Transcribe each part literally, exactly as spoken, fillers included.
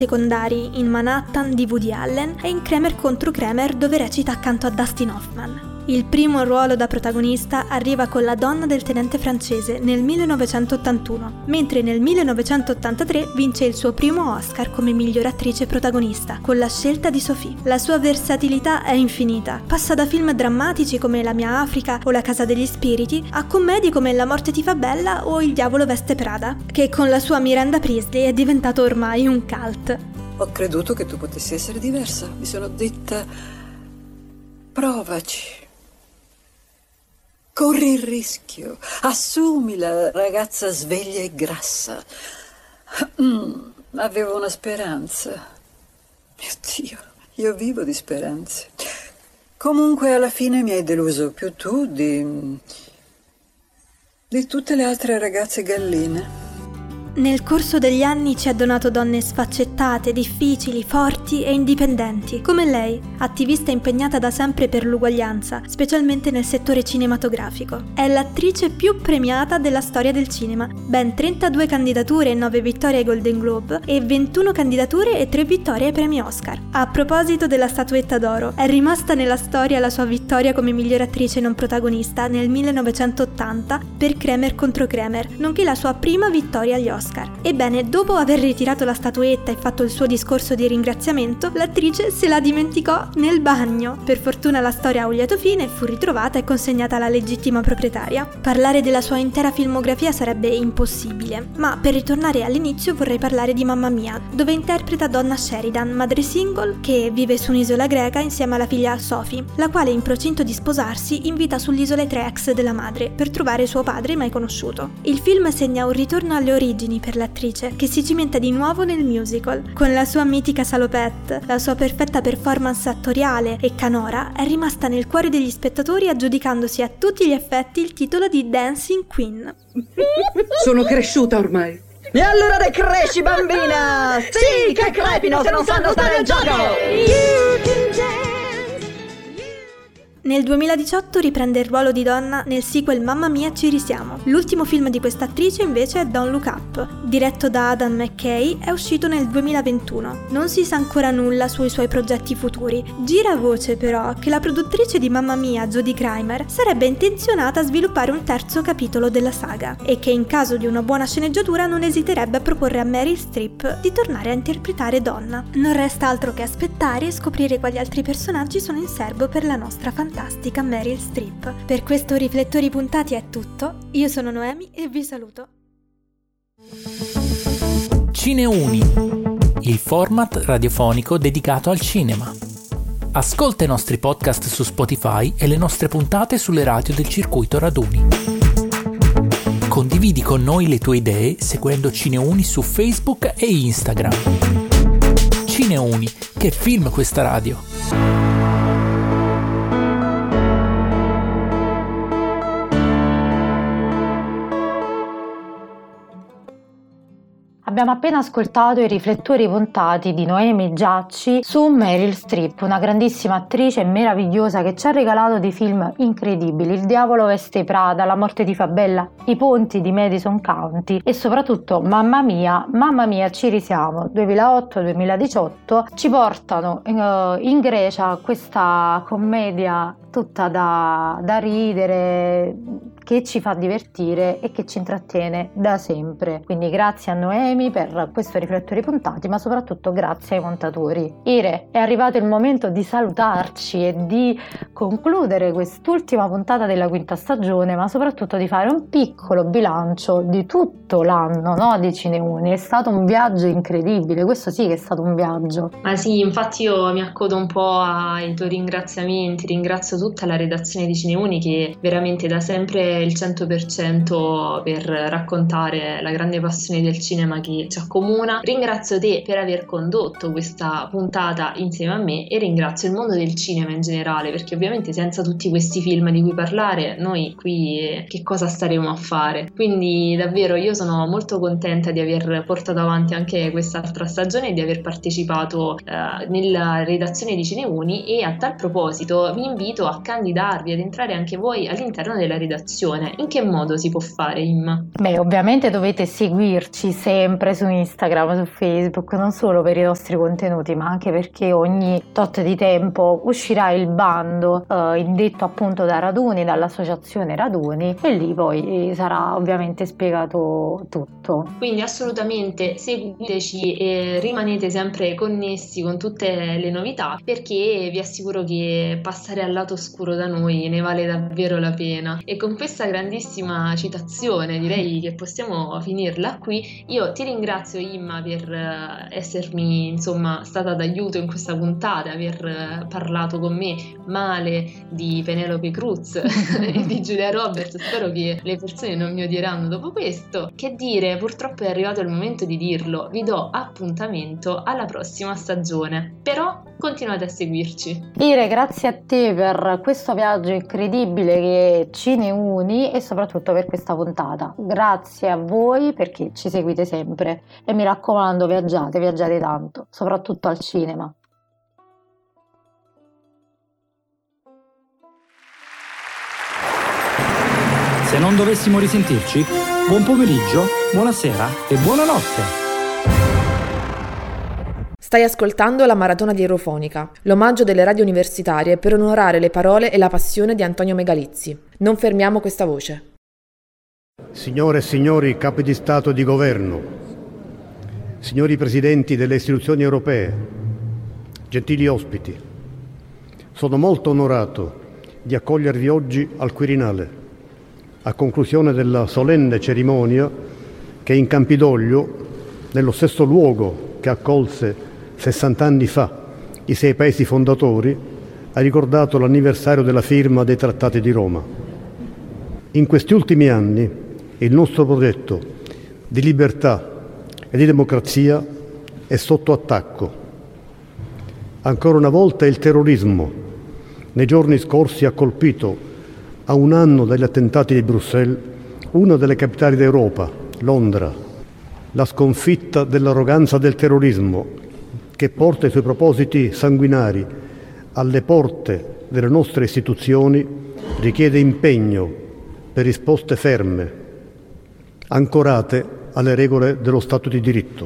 secondari in Manhattan di Woody Allen e in Kramer contro Kramer, dove recita accanto a Dustin Hoffman. Il primo ruolo da protagonista arriva con La donna del tenente francese nel millenovecentottantuno, mentre nel millenovecentottantatré vince il suo primo Oscar come miglior attrice protagonista, con La scelta di Sophie. La sua versatilità è infinita, passa da film drammatici come La mia Africa o La casa degli spiriti, a commedie come La morte ti fa bella o Il diavolo veste Prada, che con la sua Miranda Priestly è diventato ormai un cult. Ho creduto che tu potessi essere diversa, mi sono detta: provaci. Corri il rischio, assumi la ragazza sveglia e grassa. Mm, avevo una speranza. Mio Dio, io vivo di speranze. Comunque alla fine mi hai deluso più tu di... di tutte le altre ragazze galline. Nel corso degli anni ci ha donato donne sfaccettate, difficili, forti e indipendenti, come lei, attivista impegnata da sempre per l'uguaglianza, specialmente nel settore cinematografico. È l'attrice più premiata della storia del cinema, ben trentadue candidature e nove vittorie ai Golden Globe e ventuno candidature e tre vittorie ai premi Oscar. A proposito della statuetta d'oro, è rimasta nella storia la sua vittoria come miglior attrice non protagonista nel millenovecentottanta per Kramer contro Kramer, nonché la sua prima vittoria agli Oscar. Oscar. Ebbene, dopo aver ritirato la statuetta e fatto il suo discorso di ringraziamento, l'attrice se la dimenticò nel bagno. Per fortuna la storia ha un lieto fine e fu ritrovata e consegnata alla legittima proprietaria. Parlare della sua intera filmografia sarebbe impossibile, ma per ritornare all'inizio vorrei parlare di Mamma Mia, dove interpreta Donna Sheridan, madre single che vive su un'isola greca insieme alla figlia Sophie, la quale in procinto di sposarsi invita sull'isola i tre ex della madre per trovare suo padre mai conosciuto. Il film segna un ritorno alle origini per l'attrice, che si cimenta di nuovo nel musical. Con la sua mitica salopette, la sua perfetta performance attoriale e canora è rimasta nel cuore degli spettatori, aggiudicandosi a tutti gli effetti il titolo di Dancing Queen. Sono cresciuta ormai. E allora decresci, bambina! Sì, che crepino se non sanno stare al gioco! Nel duemiladiciotto riprende il ruolo di donna nel sequel Mamma Mia ci risiamo. L'ultimo film di questa attrice invece è Don't Look Up, diretto da Adam McKay, è uscito nel duemilaventuno. Non si sa ancora nulla sui suoi progetti futuri. Gira voce però che la produttrice di Mamma Mia, Jodie Kramer, sarebbe intenzionata a sviluppare un terzo capitolo della saga e che in caso di una buona sceneggiatura non esiterebbe a proporre a Meryl Streep di tornare a interpretare Donna. Non resta altro che aspettare e scoprire quali altri personaggi sono in serbo per la nostra fantasia. Fantastica Meryl Streep. Per questo Riflettori Puntati è tutto. Io sono Noemi e vi saluto. Cineuni, il format radiofonico dedicato al cinema. Ascolta i nostri podcast su Spotify e le nostre puntate sulle radio del circuito Raduni. Condividi con noi le tue idee seguendo Cineuni su Facebook e Instagram. Cineuni, che film questa radio! Abbiamo appena ascoltato i riflettori puntati di Noemi Giacci su Meryl Streep, una grandissima attrice meravigliosa che ci ha regalato dei film incredibili: Il diavolo veste Prada, La morte ti fa bella, I ponti di Madison County e soprattutto Mamma Mia, Mamma Mia ci risiamo, duemilaotto duemiladiciotto, ci portano uh, in Grecia questa commedia tutta da, da ridere, che ci fa divertire e che ci intrattiene da sempre. Quindi grazie a Noemi per questo Riflettori Puntati, ma soprattutto grazie ai montatori. Ire, è arrivato il momento di salutarci e di concludere quest'ultima puntata della quinta stagione, ma soprattutto di fare un piccolo bilancio di tutto l'anno, no, di Cineuni. È stato un viaggio incredibile, questo sì che è stato un viaggio. Ma sì, infatti io mi accodo un po' ai tuoi ringraziamenti, ringrazio tutta la redazione di Cineuni che veramente da sempre il cento per cento per raccontare la grande passione del cinema che ci accomuna. Ringrazio te per aver condotto questa puntata insieme a me e ringrazio il mondo del cinema in generale, perché ovviamente senza tutti questi film di cui parlare noi qui che cosa staremo a fare. Quindi davvero io sono molto contenta di aver portato avanti anche quest'altra stagione e di aver partecipato eh, nella redazione di Cineuni, e a tal proposito vi invito a candidarvi, ad entrare anche voi all'interno della redazione. discussione. In che modo si può fare, Imma? Beh, ovviamente dovete seguirci sempre su Instagram, su Facebook, non solo per i nostri contenuti, ma anche perché ogni tot di tempo uscirà il bando eh, indetto appunto da Raduni, dall'associazione Raduni, e lì poi sarà ovviamente spiegato tutto. Quindi assolutamente seguiteci e rimanete sempre connessi con tutte le novità, perché vi assicuro che passare al lato oscuro da noi ne vale davvero la pena. E con questa grandissima citazione direi che possiamo finirla qui. Io ti ringrazio, Imma, per essermi insomma stata d'aiuto in questa puntata, aver parlato con me male di Penelope Cruz e di Julia Roberts. Spero che le persone non mi odieranno dopo questo. Che dire, purtroppo è arrivato il momento di dirlo, vi do appuntamento alla prossima stagione, però continuate a seguirci. Ire, grazie a te per questo viaggio incredibile che ci ne uni e soprattutto per questa puntata. Grazie a voi perché ci seguite sempre e mi raccomando, viaggiate, viaggiate tanto, soprattutto al cinema. Se non dovessimo risentirci, buon pomeriggio, buonasera e buonanotte. Stai ascoltando la Maratona di Eurofonica, l'omaggio delle radio universitarie per onorare le parole e la passione di Antonio Megalizzi. Non fermiamo questa voce. Signore e signori capi di Stato e di Governo, signori presidenti delle istituzioni europee, gentili ospiti, sono molto onorato di accogliervi oggi al Quirinale, a conclusione della solenne cerimonia che in Campidoglio, nello stesso luogo che accolse sessanta anni fa i sei paesi fondatori, ha ricordato l'anniversario della firma dei Trattati di Roma. In questi ultimi anni il nostro progetto di libertà e di democrazia è sotto attacco. Ancora una volta il terrorismo nei giorni scorsi ha colpito, a un anno dagli attentati di Bruxelles, una delle capitali d'Europa, Londra. La sconfitta dell'arroganza del terrorismo, che porta i suoi propositi sanguinari alle porte delle nostre istituzioni, richiede impegno per risposte ferme, ancorate alle regole dello Stato di diritto.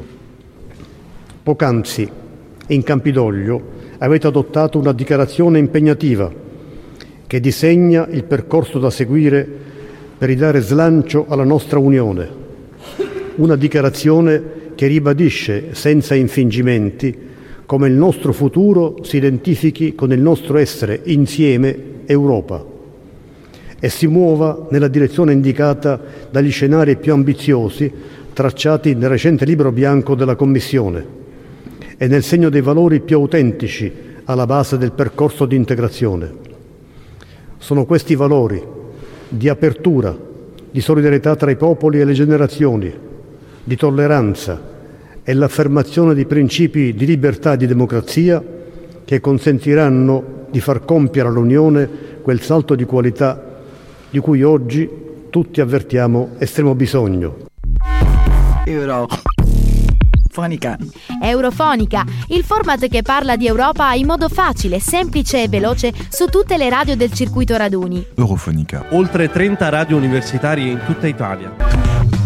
Poc'anzi, in Campidoglio, avete adottato una dichiarazione impegnativa che disegna il percorso da seguire per ridare slancio alla nostra Unione. Una dichiarazione che ribadisce senza infingimenti come il nostro futuro si identifichi con il nostro essere insieme Europa e si muova nella direzione indicata dagli scenari più ambiziosi tracciati nel recente libro bianco della Commissione e nel segno dei valori più autentici alla base del percorso di integrazione. Sono questi valori di apertura, di solidarietà tra i popoli e le generazioni, di tolleranza e l'affermazione di principi di libertà e di democrazia che consentiranno di far compiere all'Unione quel salto di qualità di cui oggi tutti avvertiamo estremo bisogno. Eurofonica. Eurofonica, il format che parla di Europa in modo facile, semplice e veloce su tutte le radio del circuito Raduni. Eurofonica. Oltre trenta radio universitarie in tutta Italia.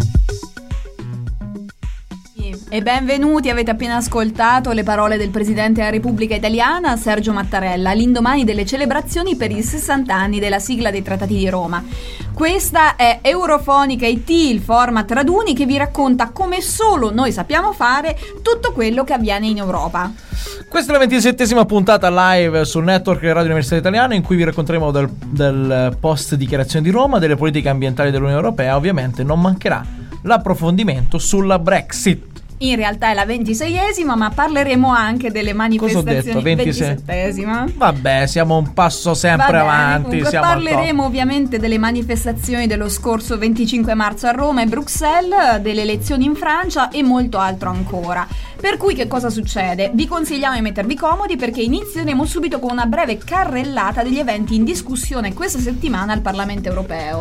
E benvenuti, avete appena ascoltato le parole del Presidente della Repubblica Italiana, Sergio Mattarella, all'indomani delle celebrazioni per i sessanta anni della sigla dei Trattati di Roma. Questa è Eurofonica I T, il format Raduni che vi racconta come solo noi sappiamo fare tutto quello che avviene in Europa. Questa è la ventisettesima puntata live sul network Radio Università Italiana, in cui vi racconteremo del, del post dichiarazione di Roma, delle politiche ambientali dell'Unione Europea. Ovviamente non mancherà l'approfondimento sulla Brexit. In realtà è la ventiseiesima, ma parleremo anche delle manifestazioni. Cosa ho detto? ventisettesima. Vabbè, siamo un passo sempre bene, avanti. Comunque siamo parleremo ovviamente delle manifestazioni dello scorso venticinque marzo a Roma e Bruxelles, delle elezioni in Francia e molto altro ancora. Per cui che cosa succede? Vi consigliamo di mettervi comodi perché inizieremo subito con una breve carrellata degli eventi in discussione questa settimana al Parlamento europeo.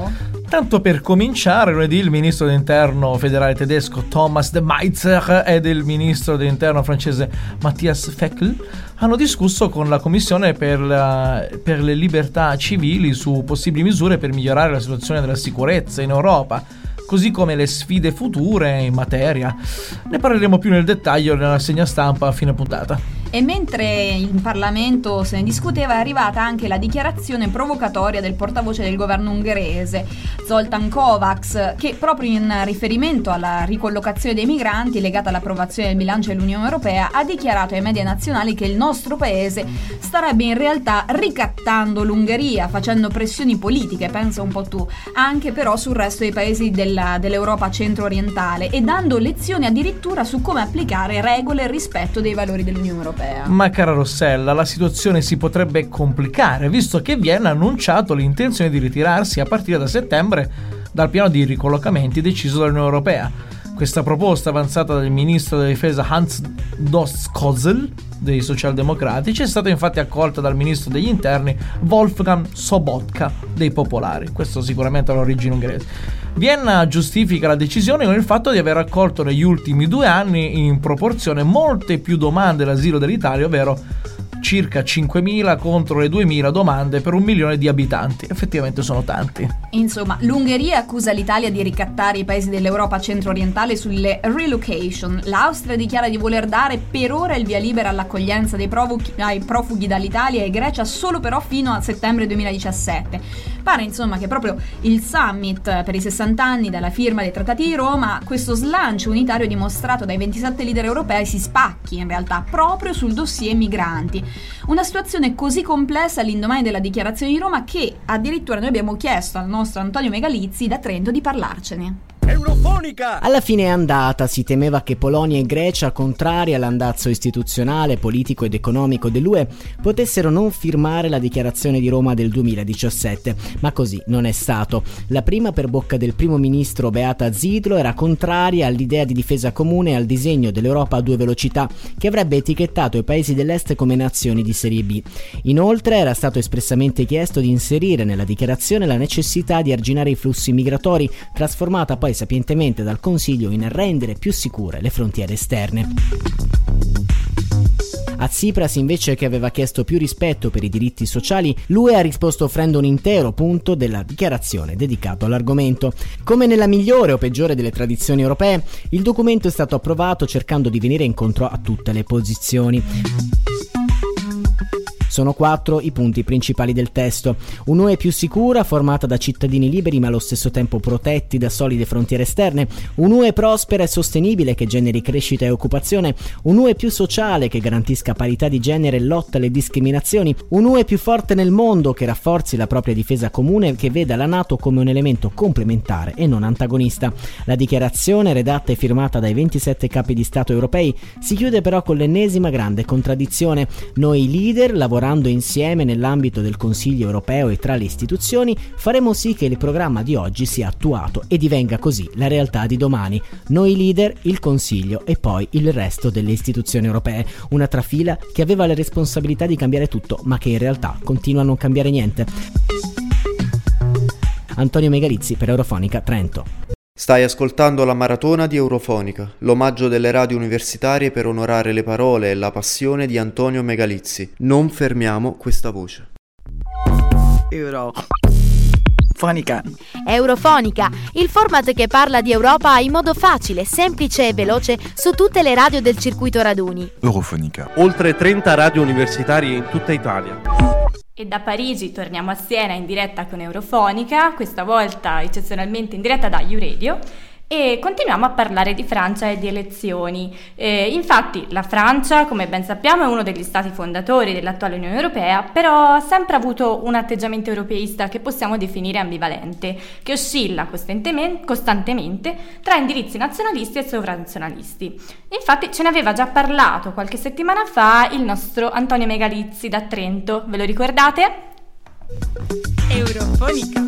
Tanto per cominciare, lunedì il ministro dell'interno federale tedesco Thomas de Maizière ed il ministro dell'interno francese Matthias Fekl hanno discusso con la Commissione per, la, per le libertà civili su possibili misure per migliorare la situazione della sicurezza in Europa, così come le sfide future in materia. Ne parleremo più nel dettaglio nella rassegna stampa a fine puntata. E mentre in Parlamento se ne discuteva, è arrivata anche la dichiarazione provocatoria del portavoce del governo ungherese, Zoltán Kovács, che proprio in riferimento alla ricollocazione dei migranti legata all'approvazione del bilancio dell'Unione Europea ha dichiarato ai media nazionali che il nostro paese starebbe in realtà ricattando l'Ungheria, facendo pressioni politiche, pensa un po' tu, anche però sul resto dei paesi della, dell'Europa centro-orientale, e dando lezioni addirittura su come applicare regole e rispetto dei valori dell'Unione Europea. Ma cara Rossella, la situazione si potrebbe complicare, visto che Vienna ha annunciato l'intenzione di ritirarsi a partire da settembre dal piano di ricollocamenti deciso dall'Unione Europea. Questa proposta, avanzata dal ministro della difesa Hans Doskozl dei socialdemocratici, è stata infatti accolta dal ministro degli interni Wolfgang Sobotka dei popolari. Questo sicuramente ha l'origine ungherese. Vienna giustifica la decisione con il fatto di aver accolto negli ultimi due anni in proporzione molte più domande d'asilo dell'Italia, ovvero circa cinquemila contro le duemila domande per un milione di abitanti. Effettivamente sono tanti. Insomma, l'Ungheria accusa l'Italia di ricattare i paesi dell'Europa centro-orientale sulle relocation. L'Austria dichiara di voler dare per ora il via libera all'accoglienza dei profughi, ai profughi dall'Italia e Grecia solo però fino a settembre duemiladiciassette. Pare insomma che proprio il summit per i sessanta anni dalla firma dei trattati di Roma, questo slancio unitario dimostrato dai ventisette leader europei, si spacchi in realtà proprio sul dossier migranti. Una situazione così complessa all'indomani della dichiarazione di Roma che addirittura noi abbiamo chiesto al nostro Antonio Megalizzi da Trento di parlarcene. Eurofonica! Alla fine è andata, si temeva che Polonia e Grecia, contrarie all'andazzo istituzionale, politico ed economico dell'U E, potessero non firmare la dichiarazione di Roma del duemiladiciassette, ma così non è stato. La prima per bocca del primo ministro Beata Zidlo era contraria all'idea di difesa comune e al disegno dell'Europa a due velocità, che avrebbe etichettato i paesi dell'Est come nazioni di serie B. Inoltre era stato espressamente chiesto di inserire nella dichiarazione la necessità di arginare i flussi migratori, trasformata poi sapientemente dal Consiglio in rendere più sicure le frontiere esterne. A Tsipras, invece, che aveva chiesto più rispetto per i diritti sociali, l'U E ha risposto offrendo un intero punto della dichiarazione dedicato all'argomento. Come nella migliore o peggiore delle tradizioni europee, il documento è stato approvato cercando di venire incontro a tutte le posizioni. Sono quattro i punti principali del testo. Un'U E più sicura, formata da cittadini liberi ma allo stesso tempo protetti da solide frontiere esterne. Un'U E prospera e sostenibile che generi crescita e occupazione. Un'U E più sociale che garantisca parità di genere e lotta alle discriminazioni. Un'U E più forte nel mondo che rafforzi la propria difesa comune e che veda la NATO come un elemento complementare e non antagonista. La dichiarazione, redatta e firmata dai ventisette capi di Stato europei, si chiude però con l'ennesima grande contraddizione. Noi leader, lavorando insieme nell'ambito del Consiglio europeo e tra le istituzioni, faremo sì che il programma di oggi sia attuato e divenga così la realtà di domani. Noi leader, il Consiglio e poi il resto delle istituzioni europee. Una trafila che aveva la responsabilità di cambiare tutto, ma che in realtà continua a non cambiare niente. Antonio Megalizzi per Eurofonica Trento. Stai ascoltando la maratona di Eurofonica, l'omaggio delle radio universitarie per onorare le parole e la passione di Antonio Megalizzi. Non fermiamo questa voce. Eurofonica. Eurofonica, il format che parla di Europa in modo facile, semplice e veloce su tutte le radio del circuito raduni. Eurofonica. Oltre trenta radio universitarie in tutta Italia. E da Parigi torniamo a Siena in diretta con Eurofonica, questa volta eccezionalmente in diretta da YouRadio, e continuiamo a parlare di Francia e di elezioni. Eh, infatti la Francia, come ben sappiamo, è uno degli stati fondatori dell'attuale Unione Europea, però ha sempre avuto un atteggiamento europeista che possiamo definire ambivalente, che oscilla costantemente, costantemente tra indirizzi nazionalisti e sovranazionalisti. Infatti ce ne aveva già parlato qualche settimana fa il nostro Antonio Megalizzi da Trento, ve lo ricordate? Eurofonica.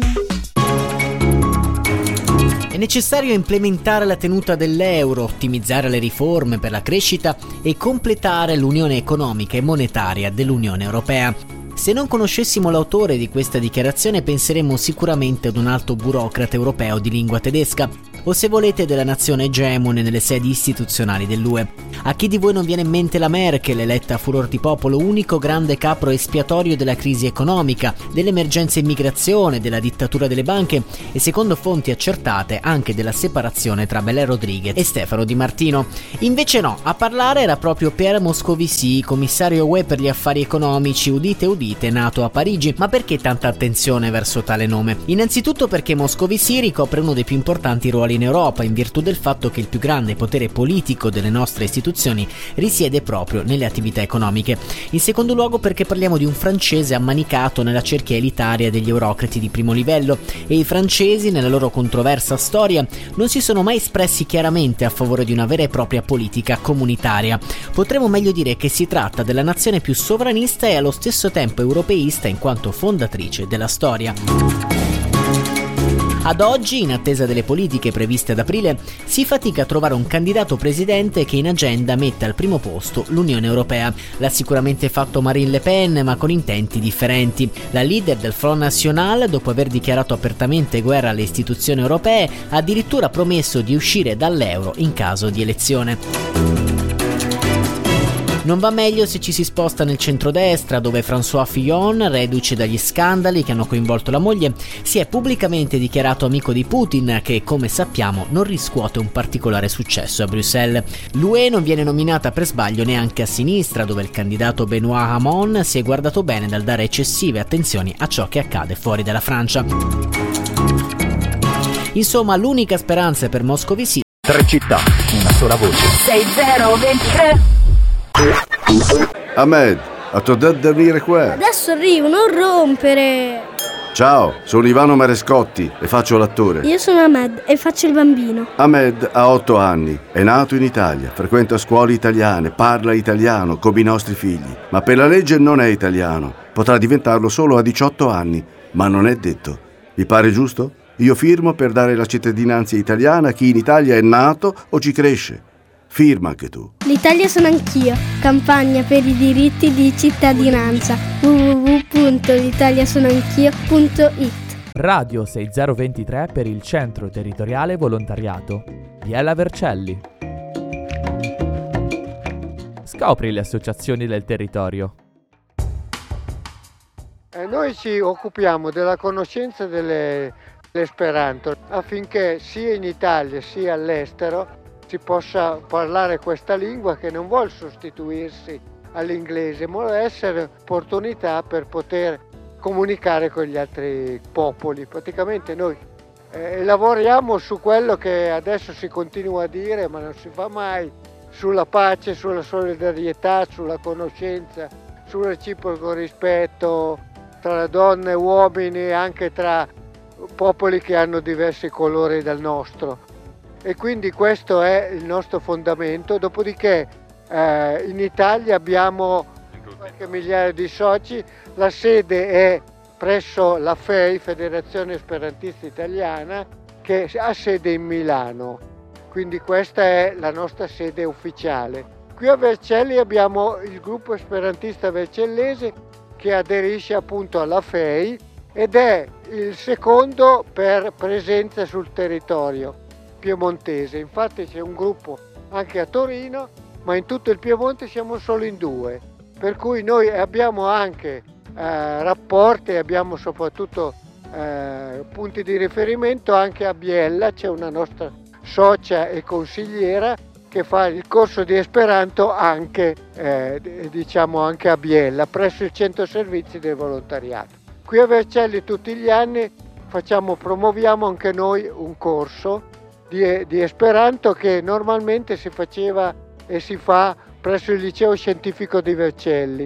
È necessario implementare la tenuta dell'euro, ottimizzare le riforme per la crescita e completare l'unione economica e monetaria dell'Unione Europea. Se non conoscessimo l'autore di questa dichiarazione penseremmo sicuramente ad un alto burocrate europeo di lingua tedesca, o se volete della nazione egemone nelle sedi istituzionali dell'U E. A chi di voi non viene in mente la Merkel, eletta a furor di popolo, unico grande capro espiatorio della crisi economica, dell'emergenza immigrazione, della dittatura delle banche e, secondo fonti accertate, anche della separazione tra Belè Rodriguez e Stefano Di Martino? Invece no, a parlare era proprio Pierre Moscovici, commissario U E per gli affari economici, udite udite, nato a Parigi. Ma perché tanta attenzione verso tale nome? Innanzitutto perché Moscovici ricopre uno dei più importanti ruoli in Europa, in virtù del fatto che il più grande potere politico delle nostre istituzioni risiede proprio nelle attività economiche. In secondo luogo perché parliamo di un francese ammanicato nella cerchia elitaria degli eurocrati di primo livello, e i francesi, nella loro controversa storia, non si sono mai espressi chiaramente a favore di una vera e propria politica comunitaria. Potremmo meglio dire che si tratta della nazione più sovranista e allo stesso tempo europeista in quanto fondatrice della storia. Ad oggi, in attesa delle politiche previste ad aprile, si fatica a trovare un candidato presidente che in agenda metta al primo posto l'Unione Europea. L'ha sicuramente fatto Marine Le Pen, ma con intenti differenti. La leader del Front National, dopo aver dichiarato apertamente guerra alle istituzioni europee, ha addirittura promesso di uscire dall'euro in caso di elezione. Non va meglio se ci si sposta nel centrodestra, dove François Fillon, reduce dagli scandali che hanno coinvolto la moglie, si è pubblicamente dichiarato amico di Putin, che, come sappiamo, non riscuote un particolare successo a Bruxelles. L'U E non viene nominata per sbaglio neanche a sinistra, dove il candidato Benoît Hamon si è guardato bene dal dare eccessive attenzioni a ciò che accade fuori dalla Francia. Insomma, l'unica speranza per Moscovici: tre città, una sola voce. sei zero ventitré. Ahmed, a tu detto di venire qua. Adesso arrivo, non rompere. Ciao, sono Ivano Marescotti e faccio l'attore. Io sono Ahmed e faccio il bambino. Ahmed ha otto anni, è nato in Italia, frequenta scuole italiane, parla italiano come i nostri figli, ma per la legge non è italiano. Potrà diventarlo solo a diciotto anni, ma non è detto. Vi pare giusto? Io firmo per dare la cittadinanza italiana a chi in Italia è nato o ci cresce. Firma anche tu. L'Italia sono anch'io. Campagna per i diritti di cittadinanza. w w w punto l'italiasonoanch'io punto it. Radio sei zero ventitré per il Centro Territoriale Volontariato. Biella Vercelli. Scopri le associazioni del territorio. Eh, noi ci occupiamo della conoscenza delle, dell'Esperanto affinché sia in Italia sia all'estero si possa parlare questa lingua che non vuol sostituirsi all'inglese, ma vuole essere opportunità per poter comunicare con gli altri popoli. Praticamente noi eh, lavoriamo su quello che adesso si continua a dire, ma non si fa mai, sulla pace, sulla solidarietà, sulla conoscenza, sul reciproco rispetto tra donne e uomini e anche tra popoli che hanno diversi colori dal nostro. E quindi questo è il nostro fondamento. Dopodiché eh, in Italia abbiamo qualche migliaia di soci, la sede è presso la F E I, Federazione Esperantista Italiana, che ha sede in Milano, quindi questa è la nostra sede ufficiale. Qui a Vercelli abbiamo il gruppo esperantista vercellese che aderisce appunto alla F E I ed è il secondo per presenza sul territorio piemontese. Infatti c'è un gruppo anche a Torino, ma in tutto il Piemonte siamo solo in due, per cui noi abbiamo anche eh, rapporti, abbiamo soprattutto eh, punti di riferimento anche a Biella. C'è una nostra socia e consigliera che fa il corso di Esperanto anche, eh, diciamo anche a Biella, presso il centro servizi del volontariato. Qui a Vercelli tutti gli anni facciamo, promuoviamo anche noi un corso di, di Esperanto che normalmente si faceva e si fa presso il liceo scientifico di Vercelli,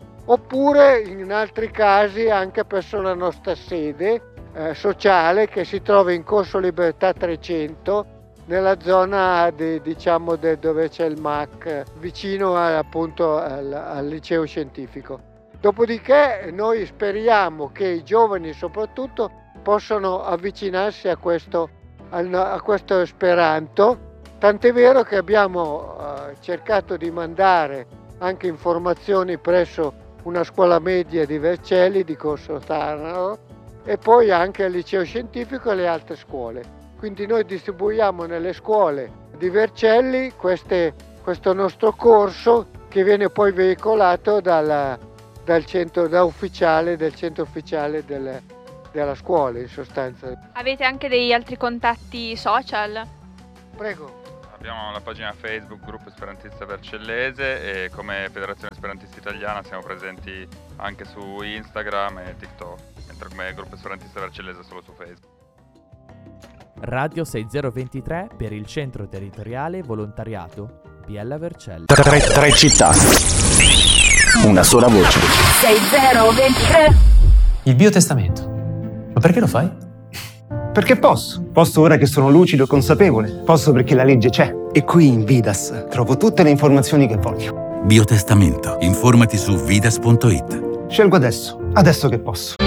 oppure in altri casi anche presso la nostra sede eh, sociale che si trova in Corso Libertà trecento, nella zona di, diciamo de, dove c'è il M A C, vicino a, appunto al, al liceo scientifico. Dopodiché noi speriamo che i giovani soprattutto possano avvicinarsi a questo, a questo Esperanto, tant'è vero che abbiamo uh, cercato di mandare anche informazioni presso una scuola media di Vercelli, di Corso Tanaro, e poi anche al liceo scientifico e le altre scuole. Quindi noi distribuiamo nelle scuole di Vercelli queste, questo nostro corso che viene poi veicolato dalla, dal centro da ufficiale, del centro ufficiale del, della scuola in sostanza. Avete anche degli altri contatti social? Prego. Abbiamo la pagina Facebook Gruppo Esperantista Vercellese e come Federazione Esperantista Italiana siamo presenti anche su Instagram e TikTok, mentre come Gruppo Esperantista Vercellese solo su Facebook. Radio sei zero due tre per il Centro Territoriale Volontariato Biella Vercelli. Tre, tre città, una sola voce. sei zero due tre. Il biotestamento. Ma perché lo fai? Perché posso. Posso ora che sono lucido e consapevole. Posso perché la legge c'è. E qui in Vidas trovo tutte le informazioni che voglio. Biotestamento. Informati su vidas punto it. Scelgo adesso. Adesso che posso.